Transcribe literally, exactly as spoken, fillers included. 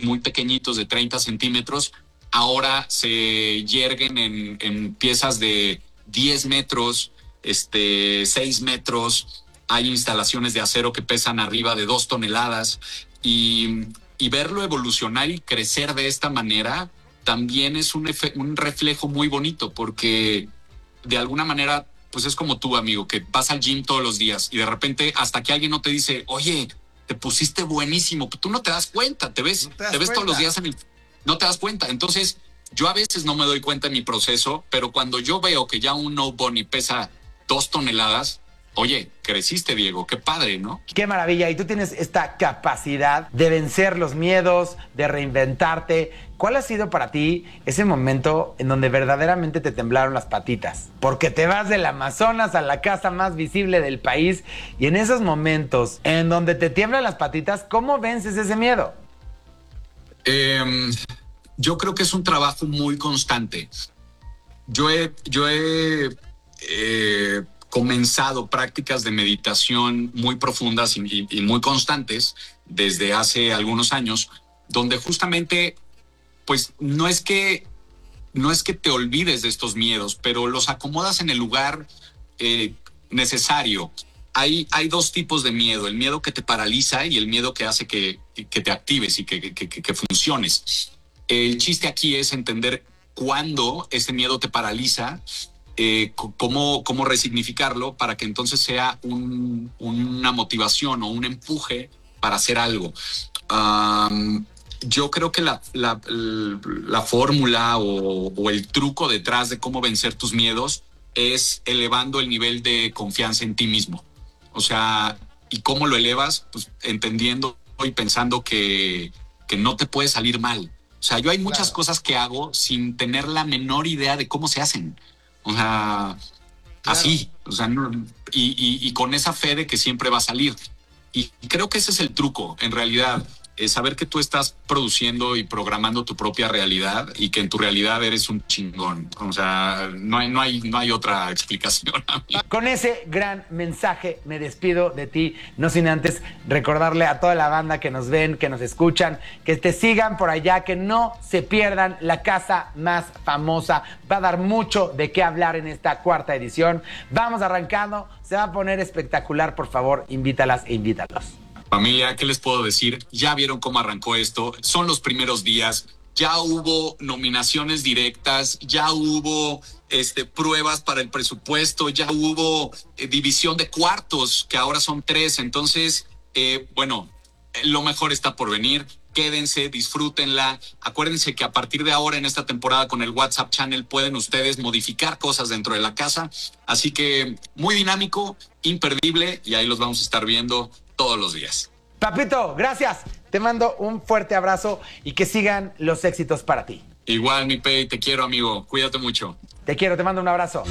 muy pequeñitos de treinta centímetros, ahora se yerguen en, en piezas de diez metros, este, seis metros. Hay instalaciones de acero que pesan arriba de dos toneladas y, y verlo evolucionar y crecer de esta manera también es un, efe, un reflejo muy bonito, porque de alguna manera pues es como tú, amigo, que vas al gym todos los días y de repente hasta que alguien no te dice, oye, te pusiste buenísimo, tú no te das cuenta, te ves, no te, te ves todos los días en el... No te das cuenta. Entonces, yo a veces no me doy cuenta en mi proceso, pero cuando yo veo que ya un No Bunny pesa dos toneladas, oye, creciste, Diego, qué padre, ¿no? Qué maravilla, y tú tienes esta capacidad de vencer los miedos, de reinventarte. ¿Cuál ha sido para ti ese momento en donde verdaderamente te temblaron las patitas? Porque te vas del Amazonas a la casa más visible del país, y en esos momentos en donde te tiemblan las patitas, ¿cómo vences ese miedo? Eh, yo creo que es un trabajo muy constante. Yo he... Yo he eh, comenzado prácticas de meditación muy profundas y, y, y muy constantes desde hace algunos años, donde justamente, pues no es que no es que te olvides de estos miedos, pero los acomodas en el lugar eh, necesario. Hay, hay dos tipos de miedo: el miedo que te paraliza y el miedo que hace que, que te actives y que, que, que, que funciones. El chiste aquí es entender cuándo ese miedo te paraliza. Eh, cómo, cómo resignificarlo para que entonces sea un, una motivación o un empuje para hacer algo. Um, yo creo que la, la, la fórmula o, o el truco detrás de cómo vencer tus miedos es elevando el nivel de confianza en ti mismo. O sea, ¿y cómo lo elevas? Pues entendiendo y pensando que, que no te puede salir mal. O sea, yo hay muchas claro. cosas que hago sin tener la menor idea de cómo se hacen. O sea, claro. así, o sea, no, y, y, y con esa fe de que siempre va a salir. Y creo que ese es el truco, en realidad, es saber que tú estás produciendo y programando tu propia realidad y que en tu realidad eres un chingón. O sea, no hay, no hay, no hay otra explicación. Con ese gran mensaje me despido de ti, no sin antes recordarle a toda la banda que nos ven, que nos escuchan, que te sigan por allá, que no se pierdan la casa más famosa. Va a dar mucho de qué hablar en esta cuarta edición. Vamos arrancando, se va a poner espectacular. Por favor, invítalas e invítalos. Familia, ¿qué les puedo decir? Ya vieron cómo arrancó esto, son los primeros días, ya hubo nominaciones directas, ya hubo este, pruebas para el presupuesto, ya hubo eh, división de cuartos, que ahora son tres. Entonces, eh, bueno, lo mejor está por venir. Quédense, disfrútenla. Acuérdense que a partir de ahora en esta temporada con el WhatsApp Channel pueden ustedes modificar cosas dentro de la casa. Así que muy dinámico, imperdible, y ahí los vamos a estar viendo todos los días. Papito, gracias. Te mando un fuerte abrazo y que sigan los éxitos para ti. Igual, mi Pei, te quiero, amigo. Cuídate mucho. Te quiero, te mando un abrazo.